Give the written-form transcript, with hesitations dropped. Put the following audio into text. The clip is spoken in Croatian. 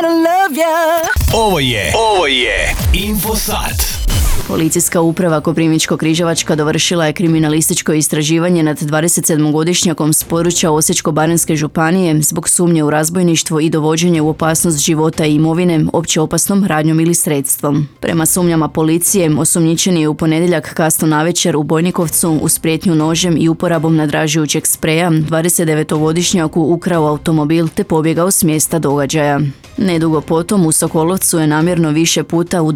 Ovo je Infosat. Policijska uprava Koprivničko-križevačka dovršila je kriminalističko istraživanje nad 27-godišnjakom s područja Osječko-baranjske županije zbog sumnje u razbojništvo i dovođenje u opasnost života i imovine opće opasnom radnjom ili sredstvom. Prema sumnjama policije, osumnjičeni je u ponedjeljak kasno navečer u Bojnikovcu uz prijetnju nožem i uporabom nadražujućeg spreja 29-godišnjaku ukrao automobil te pobjegao s mjesta događaja. Nedugo potom u Sokolovcu je namjerno više puta